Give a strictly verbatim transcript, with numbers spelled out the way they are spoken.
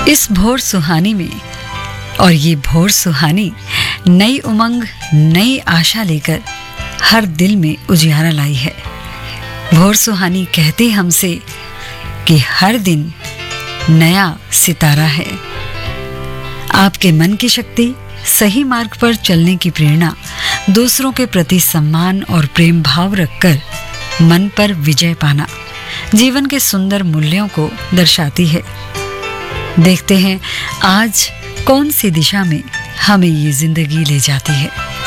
इस भोर सुहानी में, और ये भोर सुहानी नई उमंग, नई आशा लेकर हर दिल में उजियारा लाई है। भोर सुहानी कहते हमसे कि हर दिन नया सितारा है। आपके मन की शक्ति, सही मार्ग पर चलने की प्रेरणा, दूसरों के प्रति सम्मान और प्रेम भाव रखकर मन पर विजय पाना जीवन के सुंदर मूल्यों को दर्शाती है। देखते हैं आज कौन सी दिशा में हमें ये जिंदगी ले जाती है।